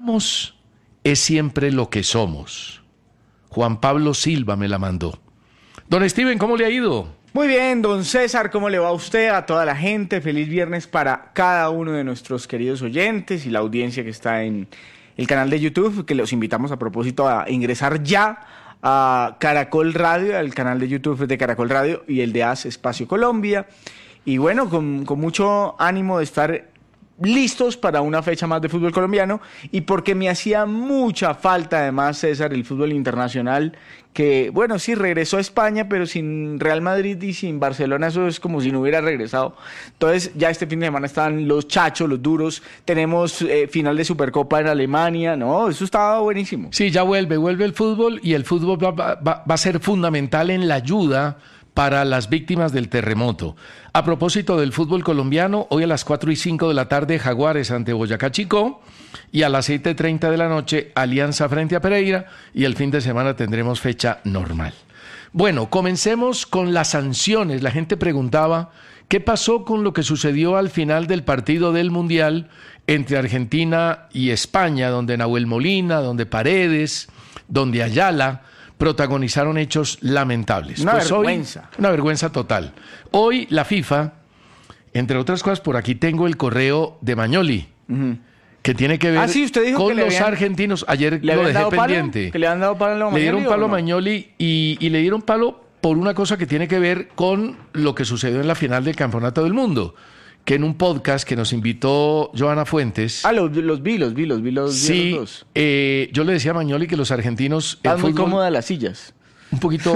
Es siempre lo que somos. Juan Pablo Silva me la mandó. Don Steven, ¿cómo le ha ido? Muy bien, don César, ¿cómo le va a usted, a toda la gente? Feliz viernes para cada uno de nuestros queridos oyentes y la audiencia que está en el canal de YouTube, que los invitamos a propósito a ingresar ya a Caracol Radio, al canal de YouTube de Caracol Radio y el de AS Espacio Colombia. Y bueno, con mucho ánimo de estar listos para una fecha más de fútbol colombiano y porque me hacía mucha falta además, César, el fútbol internacional, que bueno, sí regresó a España, pero sin Real Madrid y sin Barcelona eso es como si no hubiera regresado. Entonces ya este fin de semana están los chachos, los duros, tenemos final de Supercopa en Alemania, no, eso estaba buenísimo. Sí, ya vuelve el fútbol y el fútbol va a ser fundamental en la ayuda para las víctimas del terremoto. A propósito del fútbol colombiano, hoy a las 4:05 de la tarde, Jaguares ante Boyacá Chicó, y a las 7:30 de la noche, Alianza frente a Pereira, y el fin de semana tendremos fecha normal. Bueno, comencemos con las sanciones. La gente preguntaba, ¿qué pasó con lo que sucedió al final del partido del Mundial entre Argentina y España, donde Nahuel Molina, donde Paredes, donde Ayala protagonizaron hechos lamentables? Una vergüenza. Hoy, una vergüenza total. Hoy la FIFA, entre otras cosas, por aquí tengo el correo de Magnoli, que tiene que ver sí, usted dijo con que los argentinos. Ayer lo dejé pendiente. ¿Que le han dado palo a Magnoli? Le dieron palo a Magnoli y le dieron palo por una cosa que tiene que ver con lo que sucedió en la final del Campeonato del Mundo, que en un podcast que nos invitó Joana Fuentes. Los vi sí, los dos. Yo le decía a Magnoli que los argentinos... Están muy cómodas las sillas. Un poquito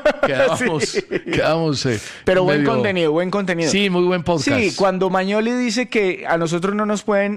quedamos pero medio... buen contenido. Sí, muy buen podcast. Sí, cuando Magnoli dice que a nosotros no nos pueden,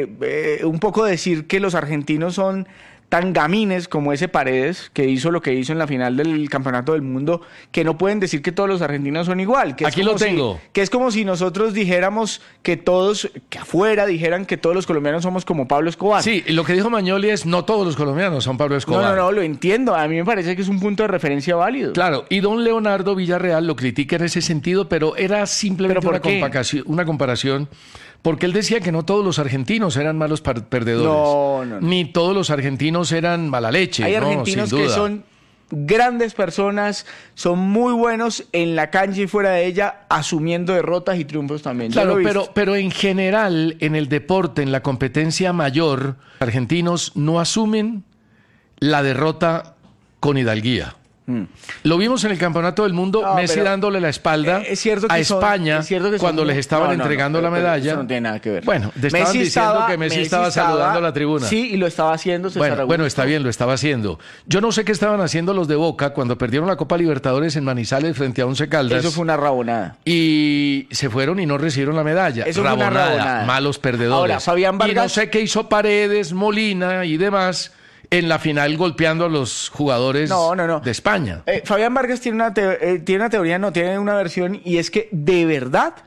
un poco decir que los argentinos son tan gamines como ese Paredes, que hizo lo que hizo en la final del Campeonato del Mundo, que no pueden decir que todos los argentinos son igual. Que aquí lo tengo. Que es como si nosotros dijéramos que afuera dijeran que todos los colombianos somos como Pablo Escobar. Sí, lo que dijo Magnoli es no todos los colombianos son Pablo Escobar. No, lo entiendo. A mí me parece que es un punto de referencia válido. Claro, y don Leonardo Villarreal lo critica en ese sentido, pero era simplemente una comparación. Porque él decía que no todos los argentinos eran malos perdedores. No. Ni todos los argentinos eran mala leche. Hay argentinos que son grandes personas, son muy buenos en la cancha y fuera de ella, asumiendo derrotas y triunfos también. Claro, pero en general, en el deporte, en la competencia mayor, argentinos no asumen la derrota con hidalguía. Lo vimos en el Campeonato del Mundo, Messi dándole la espalda a España cuando les estaban entregando la medalla. Eso no tiene nada que ver. Bueno, te estaban diciendo que Messi estaba saludando a la tribuna. Sí, y lo estaba haciendo. Bueno, está bien, lo estaba haciendo. Yo no sé qué estaban haciendo los de Boca cuando perdieron la Copa Libertadores en Manizales frente a Once Caldas. Eso fue una rabonada. Y se fueron y no recibieron la medalla. Eso fue una rabonada. Malos perdedores. Ahora, Fabián Vargas... Y no sé qué hizo Paredes, Molina y demás en la final golpeando a los jugadores de España. Fabián Vargas tiene una teoría, tiene una versión, y es que de verdad,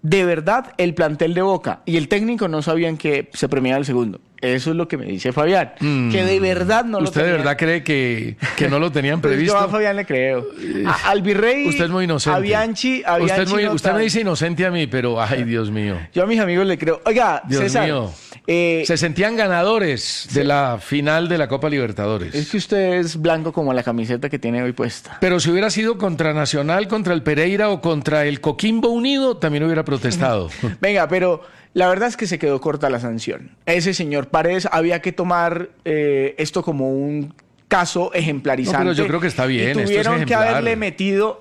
el plantel de Boca y el técnico no sabían que se premiaba el segundo. Eso es lo que me dice Fabián, que de verdad no lo tenían. ¿Usted de verdad cree que no lo tenían previsto? Yo a Fabián le creo. Al Virrey... Usted es muy inocente. A Bianchi usted me dice inocente a mí, pero ay, Dios mío. Yo a mis amigos le creo. Oiga, Dios César... mío. Se sentían ganadores de la final de la Copa Libertadores. Es que usted es blanco como la camiseta que tiene hoy puesta. Pero si hubiera sido contra Nacional, contra el Pereira o contra el Coquimbo Unido, también hubiera protestado. Venga, pero la verdad es que se quedó corta la sanción. Ese señor Paredes había que tomar esto como un caso ejemplarizante. No, pero yo creo que está bien. Y tuvieron que haberle metido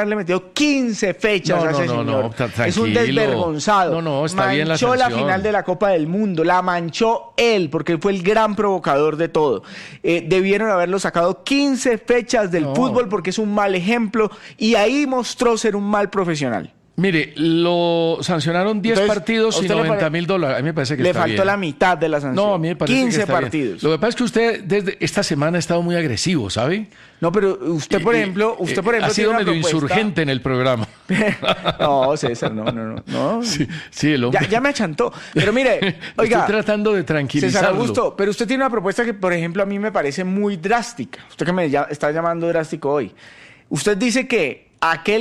15 fechas a ese señor. Es un desvergonzado. No, está bien la sanción. Manchó la final de la Copa del Mundo, la manchó él, porque él fue el gran provocador de todo. Debieron haberlo sacado 15 fechas del fútbol porque es un mal ejemplo y ahí mostró ser un mal profesional. Mire, lo sancionaron 10 partidos y $90,000. A mí me parece que está bien. Le faltó la mitad de la sanción. No, a mí me parece 15 que está partidos. Bien. Lo que pasa es que usted desde esta semana ha estado muy agresivo, ¿sabe? No, pero usted, por ejemplo... ha sido medio insurgente en el programa. No, César, no. Sí, el hombre. Ya me achantó. Pero mire, oiga... Estoy tratando de tranquilizarlo. César Augusto, pero usted tiene una propuesta que, por ejemplo, a mí me parece muy drástica. Usted que me está llamando drástico hoy. Usted dice que aquel